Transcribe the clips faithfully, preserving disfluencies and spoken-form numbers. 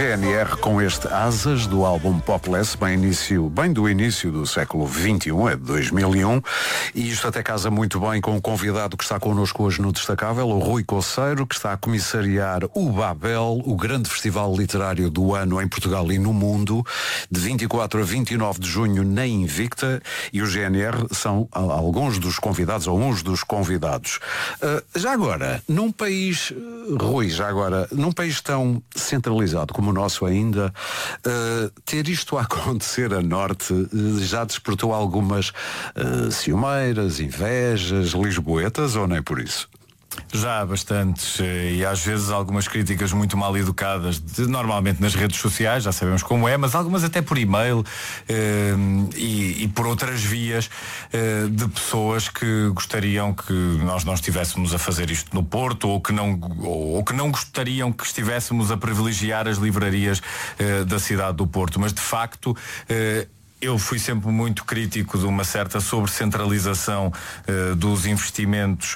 G N R com este Asas do álbum Popless, bem, início, bem do início do século vinte e um, é de dois mil e um, e isto até casa muito bem com o convidado que está connosco hoje no Destacável, o Rui Coceiro, que está a comissariar o Babel, o grande festival literário do ano em Portugal e no mundo, de vinte e quatro a vinte e nove de junho na Invicta, e o G N R são alguns dos convidados, ou uns dos convidados. Uh, já agora, num país, Rui, já agora, num país tão centralizado como o nosso ainda, uh, ter isto a acontecer a norte uh, já despertou algumas uh, ciumeiras, invejas, lisboetas, ou nem por isso? Já há bastantes, e às vezes algumas críticas muito mal educadas, de, normalmente nas redes sociais, já sabemos como é, mas algumas até por e-mail eh, e, e por outras vias eh, de pessoas que gostariam que nós não estivéssemos a fazer isto no Porto, ou que não, ou, ou que não gostariam que estivéssemos a privilegiar as livrarias eh, da cidade do Porto. Mas de facto eh, eu fui sempre muito crítico de uma certa sobrecentralização uh, dos investimentos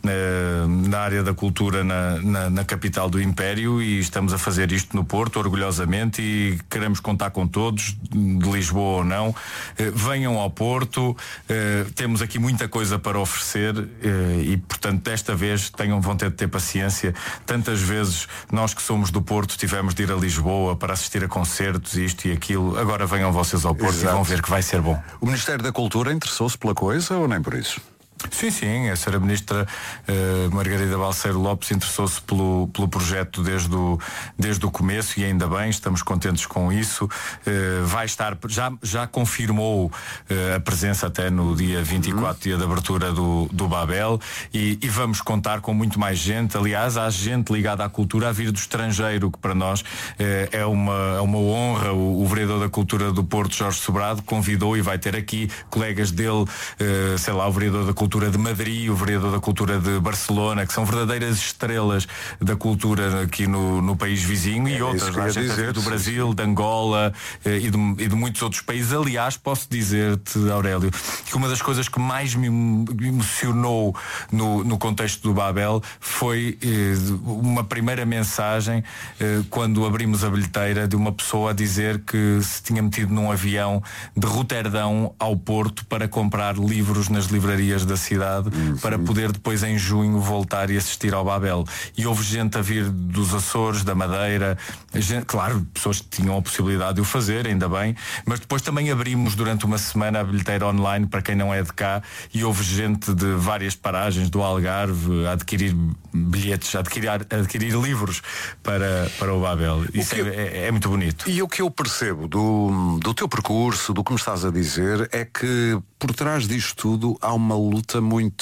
uh, na área da cultura na, na, na capital do Império, e estamos a fazer isto no Porto, orgulhosamente, e queremos contar com todos, de Lisboa ou não. Uh, venham ao Porto, uh, temos aqui muita coisa para oferecer uh, e, portanto, desta vez tenham vontade de ter paciência. Tantas vezes nós que somos do Porto tivemos de ir a Lisboa para assistir a concertos, isto e aquilo. Agora venham vocês ao Porto. Exato. E vão ver que vai ser bom. O Ministério da Cultura interessou-se pela coisa ou nem por isso? Sim, sim, a senhora Ministra uh, Margarida Balseiro Lopes interessou-se pelo, pelo projeto desde o, desde o começo, e ainda bem, estamos contentes com isso. Uh, vai estar, já, já confirmou uh, a presença até no dia vinte e quatro, dia de abertura do, do Babel, e, e vamos contar com muito mais gente. Aliás, há gente ligada à cultura a vir do estrangeiro, que para nós uh, é, uma, é uma honra. O, o vereador da Cultura do Porto, Jorge Sobrado, convidou, e vai ter aqui colegas dele, uh, sei lá, o vereador da Cultura de Madrid, o vereador da Cultura de Barcelona, que são verdadeiras estrelas da cultura aqui no, no país vizinho, e é outras, lá, gente dizer, do Brasil, de Angola eh, e, de, e de muitos outros países. Aliás, posso dizer-te, Aurélio, que uma das coisas que mais me emocionou no, no contexto do Babel foi eh, uma primeira mensagem eh, quando abrimos a bilheteira, de uma pessoa a dizer que se tinha metido num avião de Roterdão ao Porto para comprar livros nas livrarias da cidade, uhum, para poder depois em junho voltar e assistir ao Babel. E houve gente a vir dos Açores, da Madeira, gente, claro, pessoas que tinham a possibilidade de o fazer, ainda bem, mas depois também abrimos durante uma semana a bilheteira online para quem não é de cá, e houve gente de várias paragens do Algarve a adquirir bilhetes, a adquirir, a adquirir livros para, para o Babel. Isso o é, é, é muito bonito. E o que eu percebo do, do teu percurso, do que me estás a dizer, é que por trás disto tudo há uma luta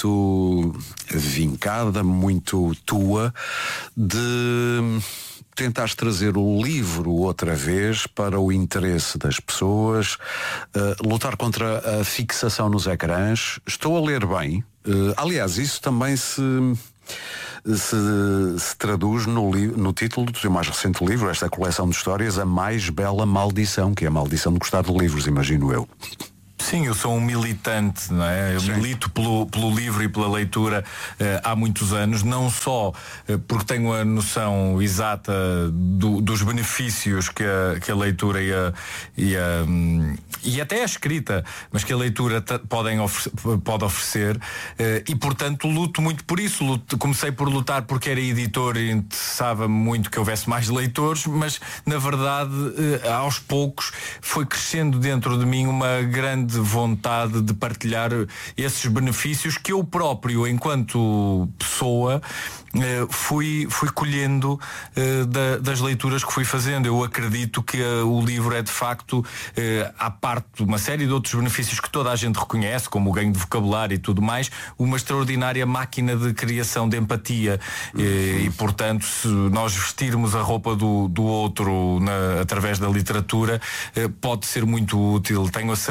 muito vincada, muito tua, de tentares trazer o livro outra vez para o interesse das pessoas, uh, lutar contra a fixação nos ecrãs. Estou a ler bem. Uh, aliás, isso também se... Se, se traduz no, li, no título do teu mais recente livro, esta coleção de histórias, A Mais Bela Maldição, que é a maldição de gostar de livros, imagino eu. Sim, eu sou um militante, não é? Eu Sim. milito pelo, pelo livro e pela leitura uh, há muitos anos, não só uh, porque tenho a noção exata do, dos benefícios que a, que a leitura e, a, e, a, um, e até a escrita, mas que a leitura t- podem oferecer, pode oferecer, uh, e portanto luto muito por isso. Luto, comecei por lutar porque era editor e interessava-me muito que houvesse mais leitores, mas na verdade uh, aos poucos foi crescendo dentro de mim uma grande vontade de partilhar esses benefícios que eu próprio, enquanto pessoa, fui, fui colhendo da, das leituras que fui fazendo. Eu acredito que o livro é de facto, à parte de uma série de outros benefícios que toda a gente reconhece, como o ganho de vocabulário e tudo mais, uma extraordinária máquina de criação, de empatia. Uhum. E, e portanto, se nós vestirmos a roupa do, do outro na, através da literatura, pode ser muito útil, tenho a certeza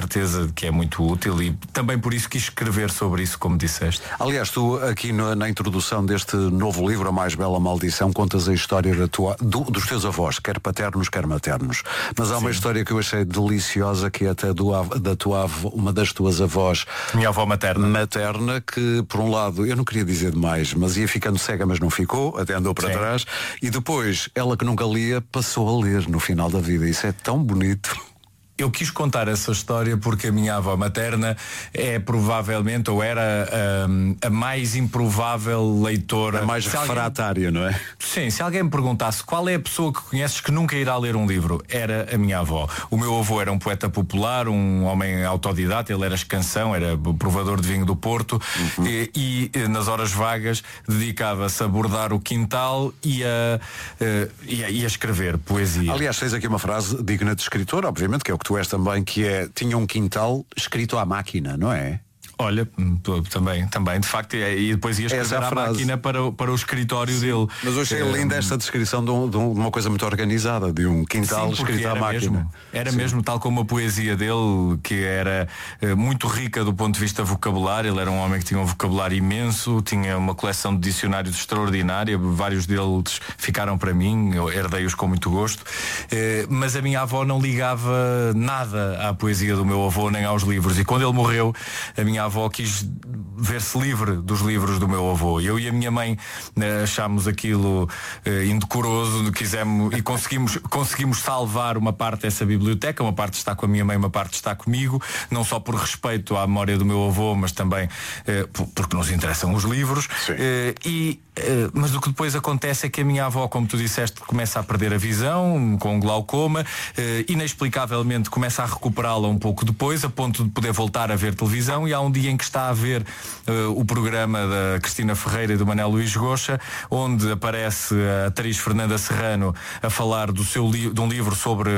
que é muito útil e também por isso quis escrever sobre isso, como disseste. Aliás, tu aqui no, na introdução deste novo livro, A Mais Bela Maldição, contas a história da tua, do, dos teus avós, quer paternos, quer maternos. Mas há uma Sim. história que eu achei deliciosa, que é até do, da tua avó, uma das tuas avós. Minha avó materna. Materna, que por um lado, eu não queria dizer demais, mas ia ficando cega, mas não ficou, até andou para Sim. trás. E depois, ela que nunca lia, passou a ler no final da vida. Isso é tão bonito. Eu quis contar essa história porque a minha avó materna é provavelmente, ou era um, a mais improvável leitora. A mais se refratária, alguém... não é? Sim, se alguém me perguntasse qual é a pessoa que conheces que nunca irá ler um livro, era a minha avó. O meu avô era um poeta popular, um homem autodidata, ele era escansão, era provador de vinho do Porto, uhum. e, e nas horas vagas dedicava-se a bordar o quintal e a, e a, e a escrever poesia. Aliás, tens aqui uma frase digna de escritor, obviamente, que é o que tu és também, que é, tinha um quintal escrito à máquina, não é? Olha, também, também, de facto, e depois ia escrever a máquina para, para o escritório Sim. dele. Mas eu achei é, linda esta descrição de, um, de uma coisa muito organizada, de um quintal Sim, escrito à máquina. Mesmo, era Sim. mesmo tal como a poesia dele, que era uh, muito rica do ponto de vista vocabulário. Ele era um homem que tinha um vocabulário imenso, tinha uma coleção de dicionários extraordinária, vários deles ficaram para mim, eu herdei-os com muito gosto. Uh, mas a minha avó não ligava nada à poesia do meu avô, nem aos livros. E quando ele morreu, a minha avó avó quis ver-se livre dos livros do meu avô. Eu e a minha mãe uh, achámos aquilo uh, indecoroso, quisemos, e conseguimos, conseguimos salvar uma parte dessa biblioteca. Uma parte está com a minha mãe, uma parte está comigo, não só por respeito à memória do meu avô, mas também uh, porque nos interessam os livros. uh, e, uh, Mas o que depois acontece é que a minha avó, como tu disseste, começa a perder a visão com glaucoma, uh, inexplicavelmente começa a recuperá-la um pouco depois, a ponto de poder voltar a ver televisão, e há um dia em que está a ver uh, o programa da Cristina Ferreira e do Manuel Luís Goxa, onde aparece a atriz Fernanda Serrano a falar do seu li- de um livro sobre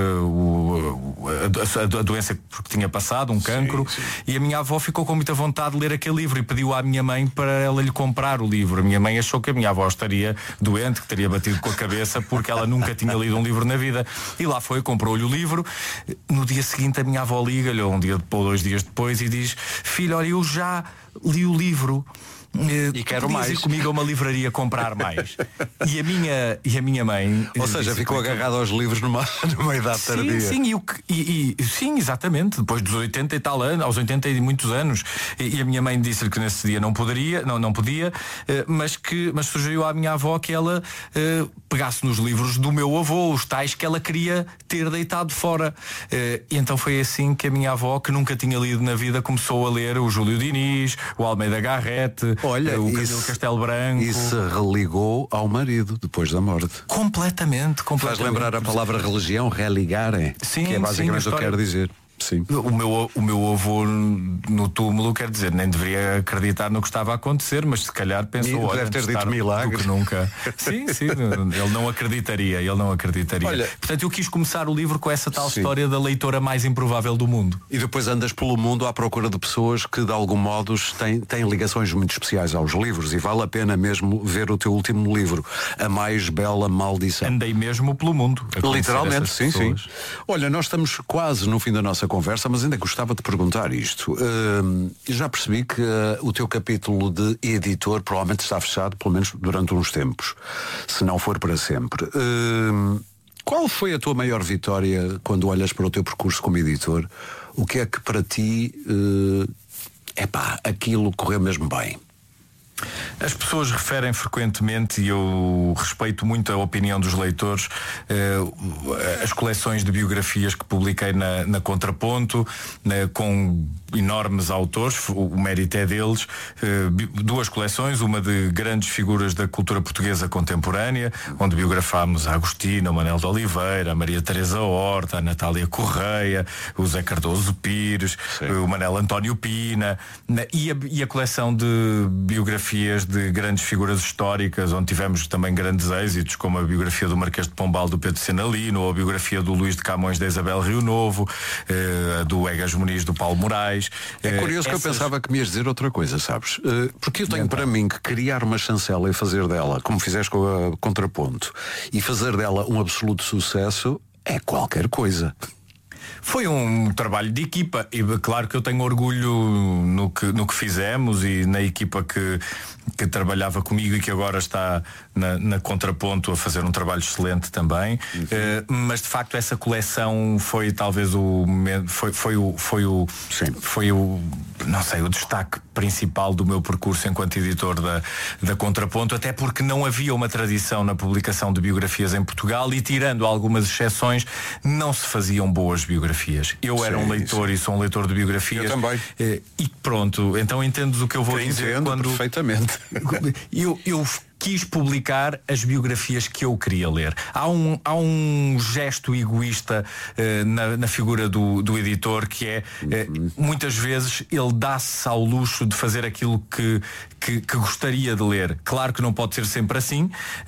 o, a, a doença que tinha passado, um cancro, sim, sim. E a minha avó ficou com muita vontade de ler aquele livro e pediu à minha mãe para ela lhe comprar o livro. A minha mãe achou que a minha avó estaria doente, que teria batido com a cabeça porque ela nunca tinha lido um livro na vida, e lá foi, comprou-lhe o livro. No dia seguinte a minha avó liga-lhe, ou um dia ou dois dias depois, e diz: filho, olha, eu já li o livro e uh, quero mais. Ir comigo a uma livraria comprar mais. E a minha, e a minha mãe, ou seja, ficou agarrado aos livros numa, numa idade sim, tardia. Sim, e, o que, e, e, sim, exatamente. Depois dos oitenta e tal anos, aos oitenta e muitos anos. E, e a minha mãe disse-lhe que nesse dia não poderia, não, não podia, uh, mas que mas sugeriu à minha avó que ela uh, pegasse nos livros do meu avô, os tais que ela queria ter deitado fora. Uh, e então foi assim que a minha avó, que nunca tinha lido na vida, começou a ler o Júlio Diniz, o Almeida Garrett, Olha, o Camilo Castelo Branco. E se religou ao marido depois da morte. Completamente, completamente. Faz lembrar a palavra religião, religare, sim, que é basicamente sim, o que quer dizer. Sim. O meu, o meu avô no túmulo, quer dizer, nem deveria acreditar no que estava a acontecer, mas se calhar pensou, olha, deve ter dito milagre. Do que nunca. Sim, sim, ele não acreditaria, ele não acreditaria. Olha, portanto, eu quis começar o livro com essa tal sim. história da leitora mais improvável do mundo. E depois andas pelo mundo à procura de pessoas que de algum modo têm, têm ligações muito especiais aos livros, e vale a pena mesmo ver o teu último livro, A Mais Bela Maldição. Andei mesmo pelo mundo. Literalmente, sim, pessoas. sim. Olha, nós estamos quase no fim da nossa conversa, mas ainda gostava de perguntar isto. Uh, já percebi que uh, o teu capítulo de editor provavelmente está fechado, pelo menos durante uns tempos, se não for para sempre. Uh, qual foi a tua maior vitória quando olhas para o teu percurso como editor? O que é que para ti, uh, epá, aquilo correu mesmo bem? As pessoas referem frequentemente, e eu respeito muito a opinião dos leitores, eh, as coleções de biografias que publiquei na, na Contraponto, né, com enormes autores, o mérito é deles, eh, duas coleções, uma de grandes figuras da cultura portuguesa contemporânea, onde biografámos a Agostina, o Manuel de Oliveira, a Maria Teresa Horta, a Natália Correia, o Zé Cardoso Pires, sim. o Manel António Pina, né, e, a, e a coleção de biografias de grandes figuras históricas, onde tivemos também grandes êxitos, como a biografia do Marquês de Pombal do Pedro Senalino, ou a biografia do Luís de Camões da Isabel Rio Novo, eh, do Egas Muniz do Paulo Moraes. É curioso eh, que essas... eu pensava que me ias dizer outra coisa, sabes? Eh, porque eu tenho então para mim que criar uma chancela e fazer dela, como fizeste com a Contraponto, e fazer dela um absoluto sucesso é qualquer coisa. Foi um trabalho de equipa e claro que eu tenho orgulho no que, no que fizemos e na equipa que, que trabalhava comigo e que agora está na, na Contraponto a fazer um trabalho excelente também. Uhum. Uh, mas de facto essa coleção foi talvez o foi, foi o foi o Sim. foi o não sei o destaque principal do meu percurso enquanto editor da, da Contraponto, até porque não havia uma tradição na publicação de biografias em Portugal e, tirando algumas exceções, não se faziam boas biografias. Eu sim, era um leitor sim. e sou um leitor de biografias. Eu também. E pronto, então entendes o que eu vou que dizer entendo quando perfeitamente. eu, eu quis publicar as biografias que eu queria ler. Há um, há um gesto egoísta uh, na, na figura do, do editor, que é uh, muitas vezes ele dá-se ao luxo de fazer aquilo que, que, que gostaria de ler. Claro que não pode ser sempre assim, uh,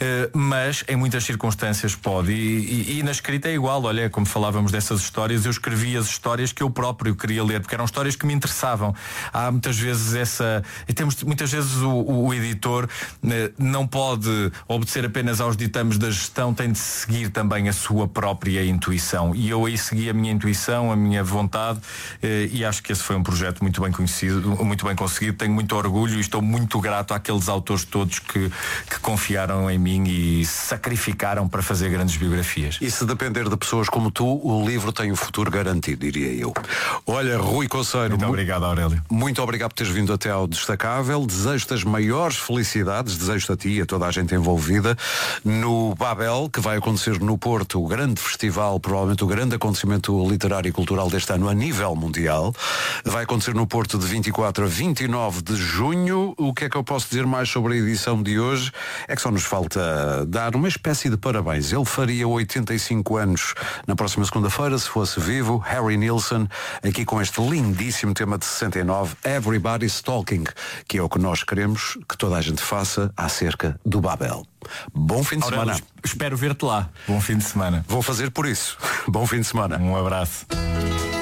mas em muitas circunstâncias pode. E, e, e na escrita é igual. Olha, como falávamos dessas histórias, eu escrevi as histórias que eu próprio queria ler, porque eram histórias que me interessavam. Há muitas vezes essa... Temos, muitas vezes o, o, o editor uh, não pode obedecer apenas aos ditames da gestão, tem de seguir também a sua própria intuição. E eu aí segui a minha intuição, a minha vontade, eh, e acho que esse foi um projeto muito bem conhecido, muito bem conseguido. Tenho muito orgulho e estou muito grato àqueles autores todos que, que confiaram em mim e sacrificaram para fazer grandes biografias. E se depender de pessoas como tu, o livro tem o futuro garantido, diria eu. Olha, Rui Conceiro, muito obrigado, Aurélio. Muito obrigado por teres vindo até ao Destacável. Desejo-te as maiores felicidades, desejo-te a ti e a toda a gente envolvida no Babel, que vai acontecer no Porto, o grande festival, provavelmente o grande acontecimento literário e cultural deste ano a nível mundial. Vai acontecer no Porto de vinte e quatro a vinte e nove de junho. O que é que eu posso dizer mais sobre a edição de hoje? É que só nos falta dar uma espécie de parabéns. Ele faria oitenta e cinco anos na próxima segunda-feira, se fosse vivo. Harry Nilsson, aqui com este lindíssimo tema de sessenta e nove, Everybody's Talking, que é o que nós queremos que toda a gente faça acerca do Babel. Bom fim de Aurélio, semana. Espero ver-te lá. Bom fim de semana. Vou fazer por isso. Bom fim de semana. Um abraço.